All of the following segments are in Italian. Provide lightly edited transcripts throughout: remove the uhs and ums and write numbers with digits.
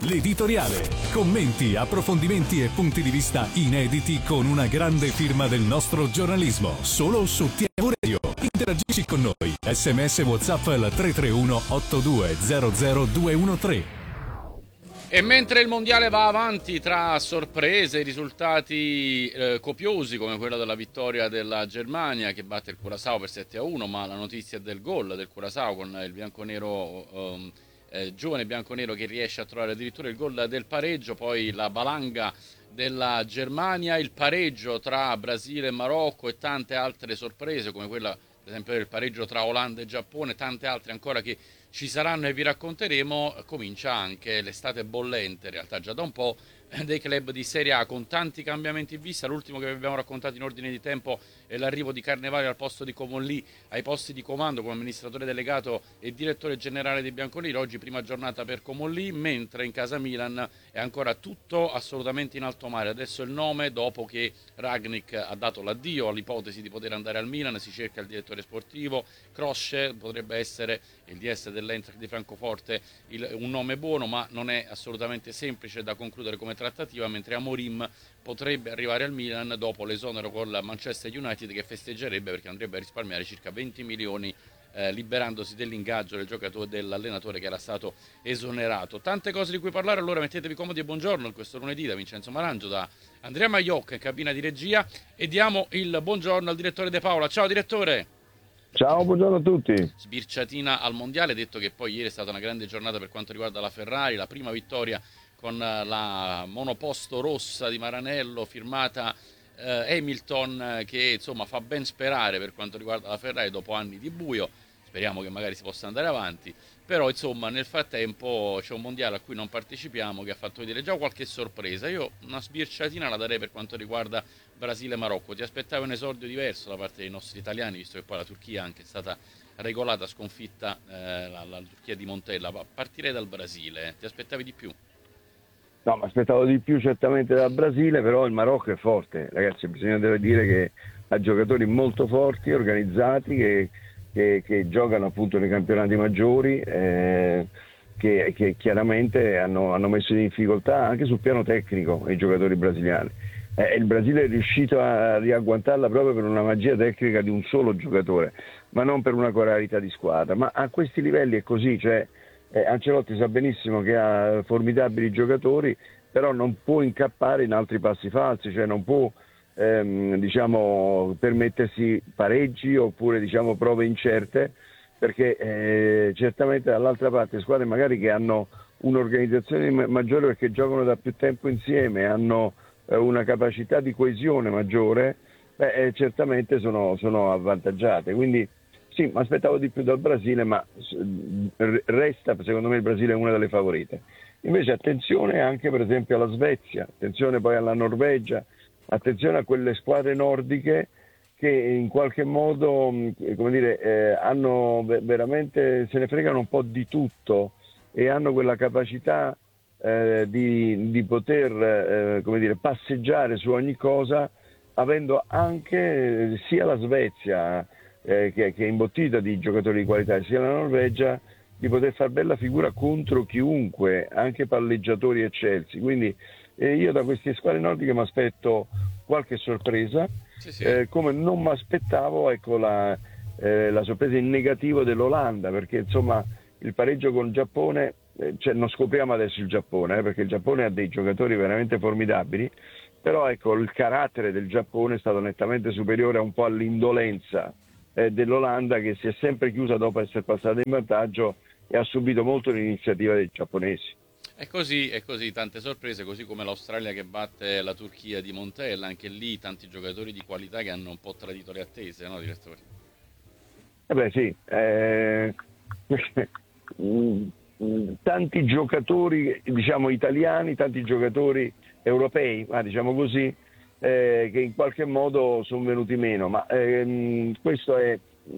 L'editoriale. Commenti, approfondimenti e punti di vista inediti con una grande firma del nostro giornalismo. Solo su TV Radio. Interagisci con noi. SMS WhatsApp al 331 8200 213. E mentre il mondiale va avanti tra sorprese e risultati copiosi come quello della vittoria della Germania che batte il Curaçao per 7-1, ma la notizia del gol del Curaçao con il bianconero, giovane bianconero che riesce a trovare addirittura il gol del pareggio, poi la valanga della Germania, il pareggio tra Brasile e Marocco e tante altre sorprese come quella per esempio del pareggio tra Olanda e Giappone, tante altre ancora che ci saranno e vi racconteremo. Comincia anche l'estate bollente, in realtà già da un po', dei club di Serie A con tanti cambiamenti in vista. L'ultimo che vi abbiamo raccontato in ordine di tempo è l'arrivo di Carnevale al posto di Comolli ai posti di comando come amministratore delegato e direttore generale dei bianconeri. Oggi prima giornata per Comolli, mentre in casa Milan è ancora tutto assolutamente in alto mare. Adesso il nome, dopo che Rangnick ha dato l'addio all'ipotesi di poter andare al Milan, si cerca il direttore sportivo. Krosce potrebbe essere il DS dell'Eintracht di Francoforte, un nome buono, ma non è assolutamente semplice da concludere come trattativa, mentre Amorim potrebbe arrivare al Milan dopo l'esonero con la Manchester United, che festeggerebbe perché andrebbe a risparmiare circa 20 milioni liberandosi dell'ingaggio del giocatore, dell'allenatore che era stato esonerato. Tante cose di cui parlare, allora mettetevi comodi e buongiorno questo lunedì da Vincenzo Marangio, da Andrea Maiocca in cabina di regia, e diamo il buongiorno al direttore De Paola. Ciao direttore! Ciao, buongiorno a tutti. Sbirciatina al mondiale, detto che poi ieri è stata una grande giornata per quanto riguarda la Ferrari, la prima vittoria con la monoposto rossa di Maranello firmata Hamilton, che insomma fa ben sperare per quanto riguarda la Ferrari dopo anni di buio. Speriamo che magari si possa andare avanti, però insomma nel frattempo c'è un mondiale a cui non partecipiamo che ha fatto vedere già qualche sorpresa. Io una sbirciatina la darei per quanto riguarda Brasile e Marocco. Ti aspettavi un esordio diverso da parte dei nostri italiani, visto che poi la Turchia anche è stata regolata, sconfitta la Turchia di Montella. Partirei dal Brasile, ti aspettavi di più? No, mi aspettavo di più certamente dal Brasile, però il Marocco è forte, ragazzi, bisogna dire che ha giocatori molto forti, organizzati, che giocano appunto nei campionati maggiori, che chiaramente hanno messo in difficoltà anche sul piano tecnico i giocatori brasiliani. Il Brasile è riuscito a riagguantarla proprio per una magia tecnica di un solo giocatore, ma non per una coralità di squadra. Ma a questi livelli è così, cioè Ancelotti sa benissimo che ha formidabili giocatori, però non può incappare in altri passi falsi, cioè non può permettersi pareggi oppure prove incerte, perché certamente dall'altra parte squadre magari che hanno un'organizzazione maggiore perché giocano da più tempo insieme, hanno una capacità di coesione maggiore, certamente sono avvantaggiate. Quindi sì, mi aspettavo di più dal Brasile, ma resta secondo me il Brasile una delle favorite. Invece attenzione anche per esempio alla Svezia, attenzione poi alla Norvegia, attenzione a quelle squadre nordiche che in qualche modo hanno veramente, se ne fregano un po' di tutto e hanno quella capacità di poter passeggiare su ogni cosa, avendo anche sia la Svezia che è imbottita di giocatori di qualità, sia la Norvegia, di poter far bella figura contro chiunque, anche palleggiatori eccelsi. Quindi io da queste squadre nordiche mi aspetto qualche sorpresa, sì. Come non mi aspettavo la sorpresa in negativo dell'Olanda, perché insomma il pareggio con il Giappone, non scopriamo adesso il Giappone, perché il Giappone ha dei giocatori veramente formidabili, però il carattere del Giappone è stato nettamente superiore un po' all'indolenza dell'Olanda, che si è sempre chiusa dopo essere passata in vantaggio e ha subito molto l'iniziativa dei giapponesi. È così, tante sorprese, così come l'Australia che batte la Turchia di Montella, anche lì tanti giocatori di qualità che hanno un po' tradito le attese, no direttore? Tanti giocatori italiani, tanti giocatori europei, diciamo così, che in qualche modo sono venuti meno, ma questo è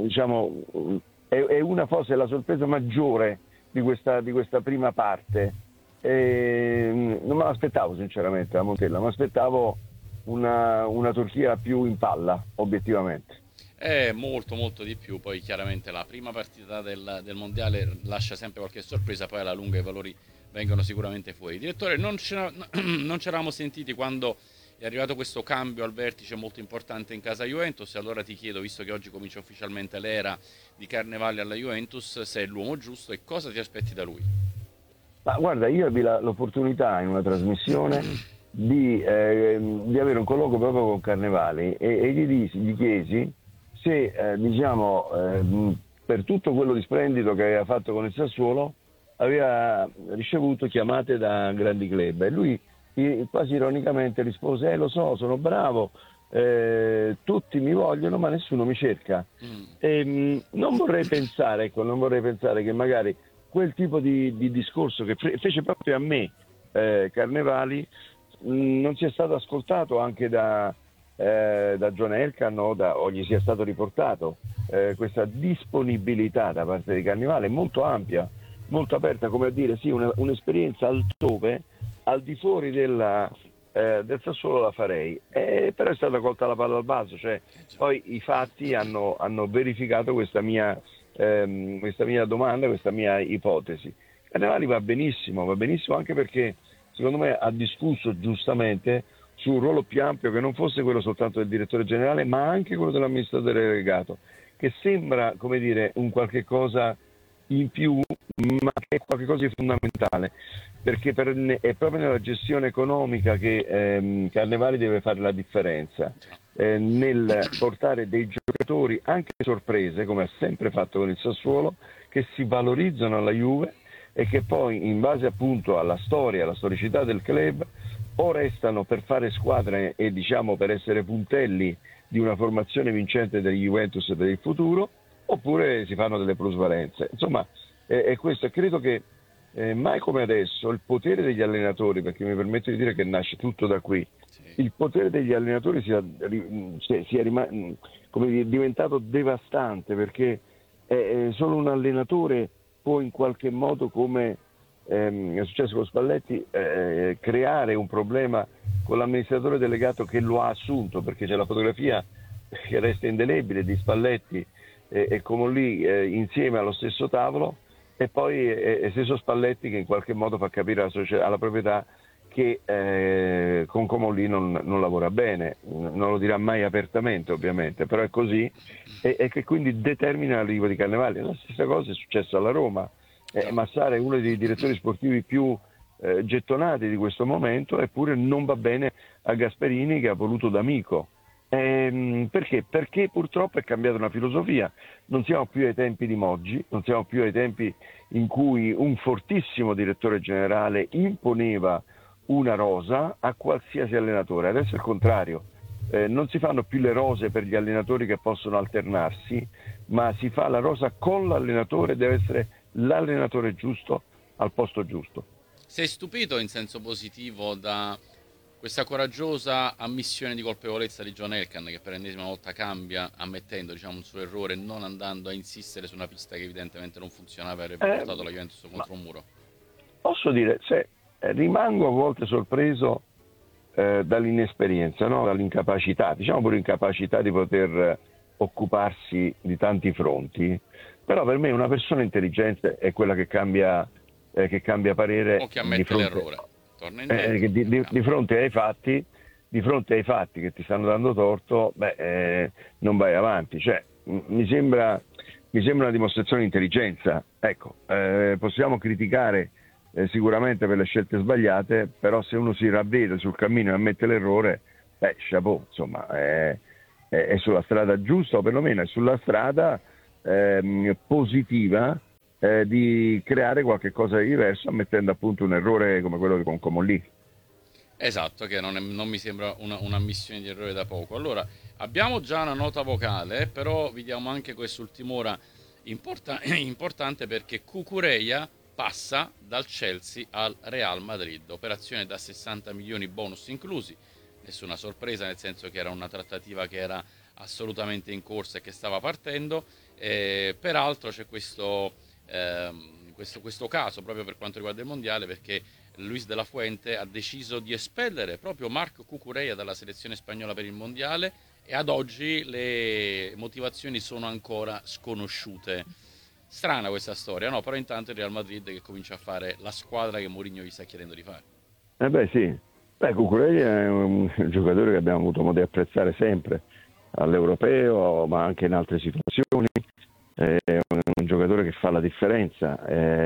forse la sorpresa maggiore di questa prima parte. Non me l'aspettavo sinceramente a Montella, mi aspettavo una Turchia più in palla, obiettivamente. Molto di più. Poi chiaramente la prima partita del mondiale lascia sempre qualche sorpresa, poi alla lunga i valori vengono sicuramente fuori. Direttore, non ci eravamo sentiti quando è arrivato questo cambio al vertice molto importante in casa Juventus, e allora ti chiedo, visto che oggi comincia ufficialmente l'era di Carnevali alla Juventus, se è l'uomo giusto e cosa ti aspetti da lui. Ma guarda, io ebbi l'opportunità in una trasmissione di avere un colloquio proprio con Carnevali e gli chiesi se per tutto quello di splendido che aveva fatto con il Sassuolo aveva ricevuto chiamate da grandi club, e lui quasi ironicamente rispose: lo so, sono bravo, tutti mi vogliono ma nessuno mi cerca. Non vorrei pensare che magari quel tipo di discorso che fece proprio a me Carnevali non sia stato ascoltato anche da John Elkann o gli sia stato riportato. Questa disponibilità da parte di Carnevali molto ampia, molto aperta, come a dire sì, un'esperienza altrove, al di fuori del Sassuolo la farei, però è stata colta la palla al balzo, cioè poi i fatti hanno verificato questa mia domanda, questa mia ipotesi. Carnevali va benissimo anche perché secondo me ha discusso giustamente su un ruolo più ampio, che non fosse quello soltanto del direttore generale ma anche quello dell'amministratore delegato, che sembra, come dire, un qualche cosa in più, ma che è qualcosa di fondamentale, perché è proprio nella gestione economica che Carnevali deve fare la differenza, nel portare dei giocatori anche sorprese, come ha sempre fatto con il Sassuolo, che si valorizzano alla Juve e che poi, in base appunto alla storia, alla storicità del club, o restano per fare squadra e per essere puntelli di una formazione vincente degli Juventus per il futuro, oppure si fanno delle plusvalenze. Insomma, è questo. Credo che mai come adesso il potere degli allenatori, perché mi permetto di dire che nasce tutto da qui, il potere degli allenatori sia diventato devastante, perché solo un allenatore può in qualche modo, come è successo con Spalletti, creare un problema con l'amministratore delegato che lo ha assunto, perché c'è la fotografia che resta indelebile di Spalletti e Comolli insieme allo stesso tavolo, e poi è stesso Spalletti che in qualche modo fa capire alla proprietà che con Comolli non lavora bene, non lo dirà mai apertamente ovviamente, però è così, e che quindi determina l'arrivo di Carnevali. La stessa cosa è successo alla Roma. Massara è uno dei direttori sportivi più gettonati di questo momento, eppure non va bene a Gasperini, che ha voluto d'amico. Perché? Perché purtroppo è cambiata una filosofia. Non siamo più ai tempi di Moggi, non siamo più ai tempi in cui un fortissimo direttore generale imponeva una rosa a qualsiasi allenatore. Adesso è il contrario. Non si fanno più le rose per gli allenatori che possono alternarsi, ma si fa la rosa con l'allenatore, deve essere l'allenatore giusto al posto giusto. Sei stupito in senso positivo da questa coraggiosa ammissione di colpevolezza di John Elkann, che per l'ennesima volta cambia, ammettendo un suo errore, non andando a insistere su una pista che evidentemente non funzionava e avrebbe portato la Juventus contro un muro? Posso dire, rimango a volte sorpreso dall'inesperienza, no? Dall'incapacità, pure incapacità di poter occuparsi di tanti fronti, però per me una persona intelligente è quella che cambia parere o che ammette l'errore, torna indietro, di fronte ai fatti che ti stanno dando torto, non vai avanti. Mi sembra una dimostrazione di intelligenza. Ecco, possiamo criticare sicuramente per le scelte sbagliate, però se uno si ravvede sul cammino e ammette l'errore, chapeau, insomma, è sulla strada giusta, o perlomeno è sulla strada positiva di creare qualche cosa di diverso, ammettendo appunto un errore come quello con Comolli. Esatto, che non mi sembra una missione di errore da poco. Allora, abbiamo già una nota vocale, però vi diamo anche quest'ultima ora importante, perché Cucurella passa dal Chelsea al Real Madrid, operazione da 60 milioni bonus inclusi. Nessuna sorpresa, nel senso che era una trattativa che era assolutamente in corsa e che stava partendo. Peraltro c'è questo caso proprio per quanto riguarda il mondiale, perché Luis de la Fuente ha deciso di espellere proprio Marc Cucurella dalla selezione spagnola per il mondiale, e ad oggi le motivazioni sono ancora sconosciute. Strana questa storia, no? Però intanto il Real Madrid che comincia a fare la squadra che Mourinho gli sta chiedendo di fare. Sì. Cucurella è un giocatore che abbiamo avuto modo di apprezzare sempre all'europeo, ma anche in altre situazioni. È un giocatore che fa la differenza.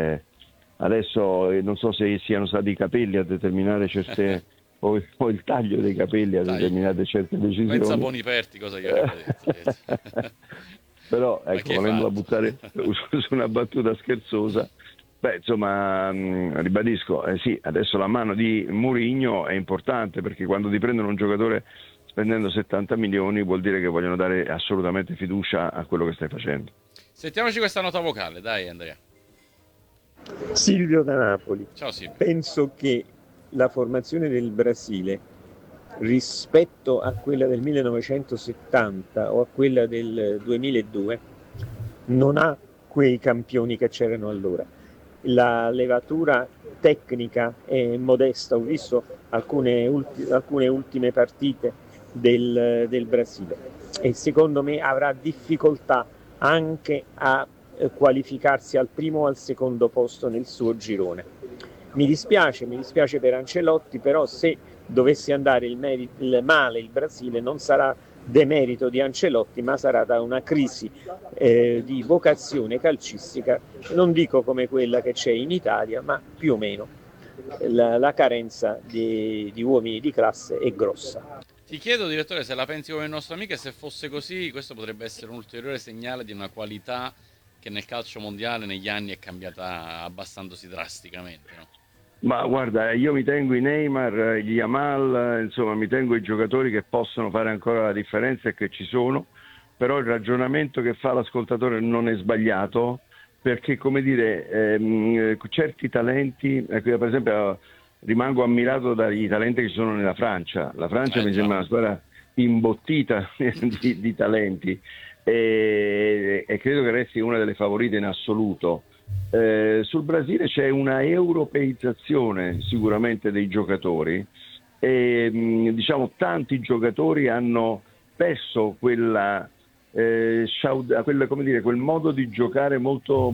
Adesso non so se siano stati i capelli a determinare certe o il taglio dei capelli a determinare certe decisioni. Pensa Boniperti cosa gli avrebbe detto. Però ecco, volendola buttare su una battuta scherzosa, insomma, ribadisco, sì, adesso la mano di Mourinho è importante, perché quando ti prendono un giocatore spendendo 70 milioni vuol dire che vogliono dare assolutamente fiducia a quello che stai facendo. Sentiamoci questa nota vocale, dai Andrea. Silvio da Napoli. Ciao Silvio. Penso che la formazione del Brasile rispetto a quella del 1970 o a quella del 2002 non ha quei campioni che c'erano allora. La levatura tecnica è modesta, ho visto alcune ultime partite del Brasile e secondo me avrà difficoltà anche a qualificarsi al primo o al secondo posto nel suo girone. Mi dispiace per Ancelotti, però se dovesse andare il male il Brasile non sarà demerito di Ancelotti, ma sarà da una crisi di vocazione calcistica, non dico come quella che c'è in Italia, ma più o meno la carenza di uomini di classe è grossa. Ti chiedo, direttore, se la pensi come il nostro amico, e se fosse così questo potrebbe essere un ulteriore segnale di una qualità che nel calcio mondiale negli anni è cambiata abbastanza drasticamente, no? Ma guarda, io mi tengo i Neymar, gli Yamal, insomma mi tengo i giocatori che possono fare ancora la differenza e che ci sono, però il ragionamento che fa l'ascoltatore non è sbagliato, perché come dire, certi talenti, ecco, per esempio rimango ammirato dai talenti che ci sono nella Francia. La Francia mi sembra una squadra imbottita di talenti e credo che resti una delle favorite in assoluto. Sul Brasile c'è una europeizzazione sicuramente dei giocatori e diciamo tanti giocatori hanno perso quel modo di giocare molto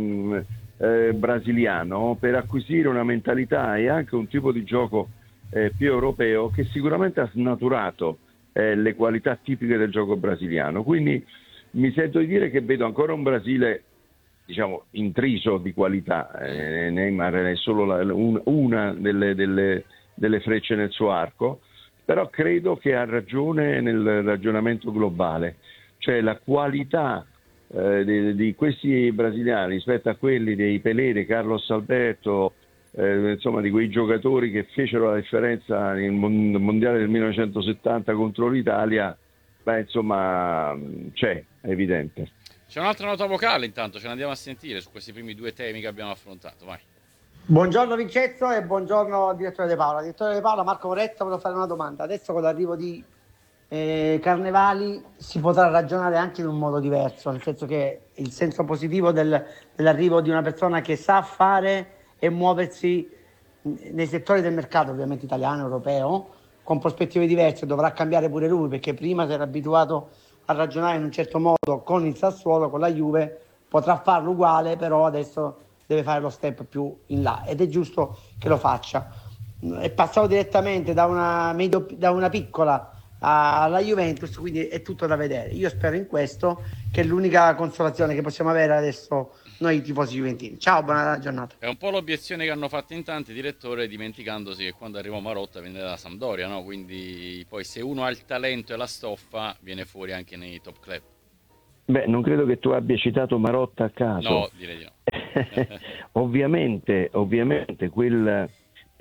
brasiliano per acquisire una mentalità e anche un tipo di gioco più europeo che sicuramente ha snaturato le qualità tipiche del gioco brasiliano. Quindi mi sento di dire che vedo ancora un Brasile, diciamo, intriso di qualità. Neymar è solo una delle frecce nel suo arco, però credo che ha ragione nel ragionamento globale, cioè la qualità di questi brasiliani rispetto a quelli dei Pelé, di Carlos Alberto, insomma di quei giocatori che fecero la differenza nel mondiale del 1970 contro l'Italia, insomma c'è, è evidente. C'è un'altra nota vocale, intanto ce ne andiamo a sentire su questi primi due temi che abbiamo affrontato. Vai. Buongiorno Vincenzo e buongiorno direttore De Paola. Direttore De Paola, Marco Moretta, volevo fare una domanda. Adesso con l'arrivo di Carnevali si potrà ragionare anche in un modo diverso, nel senso che il senso positivo dell'arrivo di una persona che sa fare e muoversi nei settori del mercato, ovviamente italiano, europeo, con prospettive diverse. Dovrà cambiare pure lui, perché prima si era abituato a ragionare in un certo modo con il Sassuolo, con la Juve, potrà farlo uguale, però adesso deve fare lo step più in là ed è giusto che lo faccia. È passato direttamente da una piccola alla Juventus, quindi è tutto da vedere. Io spero in questo, che è l'unica consolazione che possiamo avere adesso noi tifosi juventini. Ciao, buona giornata. È un po' l'obiezione che hanno fatto in tanti, direttore, dimenticandosi che quando arrivò Marotta venne dalla Sampdoria, no? Quindi poi se uno ha il talento e la stoffa viene fuori anche nei top club. Non credo che tu abbia citato Marotta a caso. No, direi di no. ovviamente quel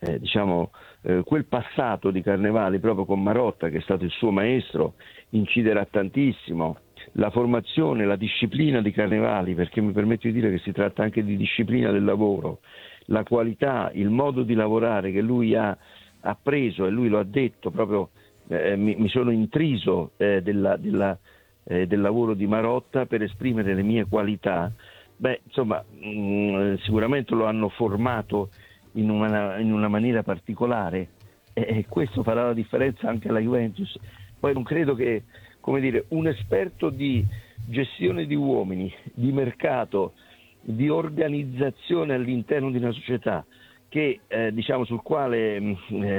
quel passato di Carnevali proprio con Marotta, che è stato il suo maestro, inciderà tantissimo. La formazione, la disciplina di Carnevali, perché mi permetto di dire che si tratta anche di disciplina del lavoro, la qualità, il modo di lavorare che lui ha preso, e lui lo ha detto proprio, mi sono intriso del lavoro di Marotta per esprimere le mie qualità. Sicuramente lo hanno formato in una maniera particolare e questo farà la differenza anche alla Juventus. Poi non credo che, come dire, un esperto di gestione di uomini, di mercato, di organizzazione all'interno di una società che diciamo sul quale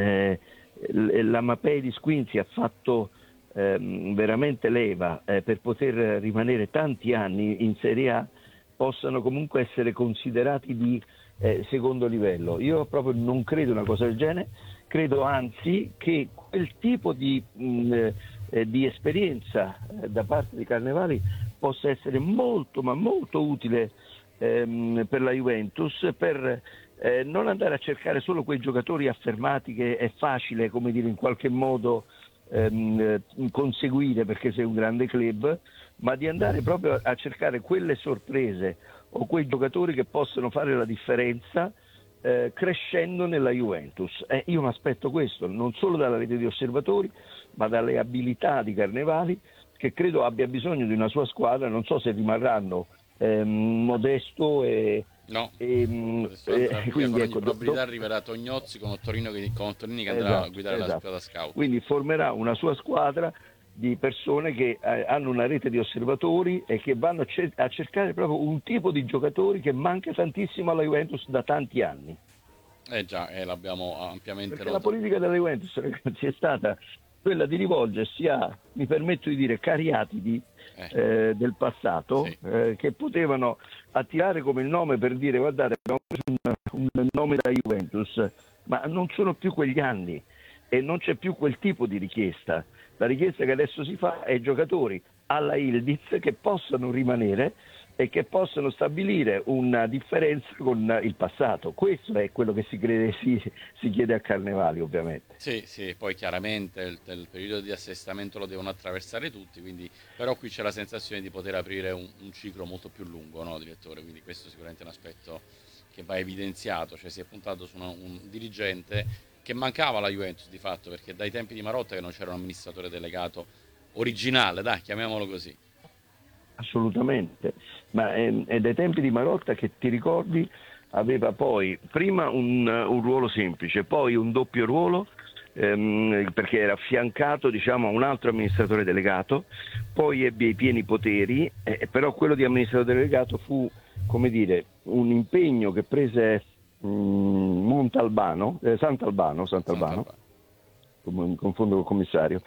la Mapei di Squinzi ha fatto veramente leva per poter rimanere tanti anni in Serie A, possano comunque essere considerati di secondo livello. Io proprio non credo una cosa del genere, credo anzi che quel tipo di esperienza da parte di Carnevali possa essere molto ma molto utile per la Juventus, per non andare a cercare solo quei giocatori affermati che è facile, come dire, in qualche modo conseguire perché sei un grande club, ma di andare proprio a cercare quelle sorprese o quei giocatori che possono fare la differenza crescendo nella Juventus. Io mi aspetto questo, non solo dalla rete di osservatori, ma dalle abilità di Carnevali, che credo abbia bisogno di una sua squadra. Non so se rimarranno Modesto e... No, quindi con ogni ecco, probabilità arriverà Tognozzi con Ottorini che andrà a guidare la squadra scout. Quindi formerà una sua squadra di persone che hanno una rete di osservatori e che vanno a cercare proprio un tipo di giocatori che manca tantissimo alla Juventus da tanti anni. Già, l'abbiamo ampiamente Perché la politica della Juventus, ragazzi, è stata quella di rivolgersi a, mi permetto di dire, cariatidi del passato, sì, che potevano attirare come il nome per dire guardate, abbiamo preso un nome da Juventus, ma non sono più quegli anni e non c'è più quel tipo di richiesta. La richiesta che adesso si fa è giocatori alla Ildiz che possano rimanere e che possano stabilire una differenza con il passato. Questo è quello che si chiede a Carnevali, ovviamente. Sì, poi chiaramente il periodo di assestamento lo devono attraversare tutti, quindi, però qui c'è la sensazione di poter aprire un ciclo molto più lungo, no, direttore? Quindi questo sicuramente è un aspetto che va evidenziato, cioè si è puntato su un dirigente che mancava alla Juventus di fatto, perché dai tempi di Marotta che non c'era un amministratore delegato originale, dai, chiamiamolo così. Assolutamente, ma è dai tempi di Marotta che, ti ricordi, aveva poi prima un ruolo semplice, poi un doppio ruolo, perché era affiancato, diciamo, a un altro amministratore delegato, poi ebbe i pieni poteri, però quello di amministratore delegato fu, come dire, un impegno che prese Sant'Albano, mi confondo col commissario,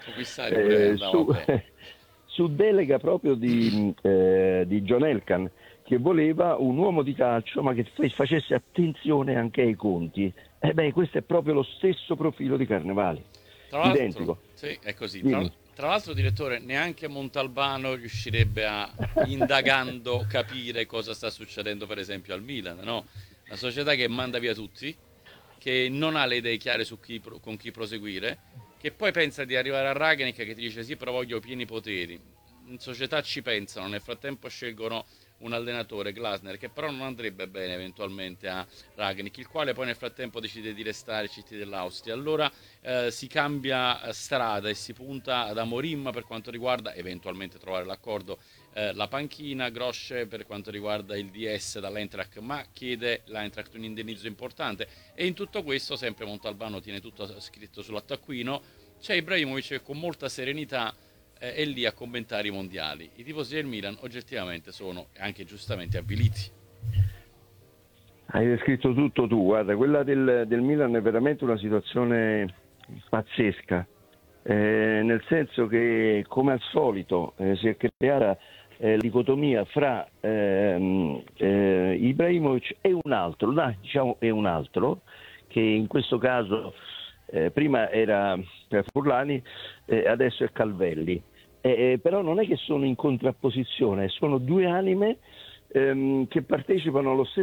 su delega proprio di John Elkann, che voleva un uomo di calcio ma che facesse attenzione anche ai conti. Questo è proprio lo stesso profilo di Carnevali, identico. Sì, è così. Tra l'altro, direttore, neanche Montalbano riuscirebbe a, indagando, capire cosa sta succedendo per esempio al Milan, no? Una società che manda via tutti, che non ha le idee chiare su con chi proseguire, che poi pensa di arrivare a Rangnick che ti dice sì, però voglio pieni poteri. In società ci pensano, nel frattempo scelgono un allenatore, Glasner, che però non andrebbe bene eventualmente a Rangnick, il quale poi nel frattempo decide di restare CT dell'Austria. Allora si cambia strada e si punta ad Amorim per quanto riguarda eventualmente trovare l'accordo, la panchina, Grosch per quanto riguarda il DS dall'Eintracht, ma chiede l'Eintracht un indennizzo importante, e in tutto questo sempre Montalbano tiene tutto scritto sull'attaccuino. C'è Ibrahimovic che con molta serenità è lì a commentare i mondiali. I tifosi del Milan oggettivamente sono anche giustamente avviliti. Hai descritto tutto tu, guarda, quella del Milan è veramente una situazione pazzesca, nel senso che, come al solito, si è creata la dicotomia fra Ibrahimovic e un altro, che in questo caso prima era Furlani, adesso è Calvelli. Però non è che sono in contrapposizione, sono due anime che partecipano allo stesso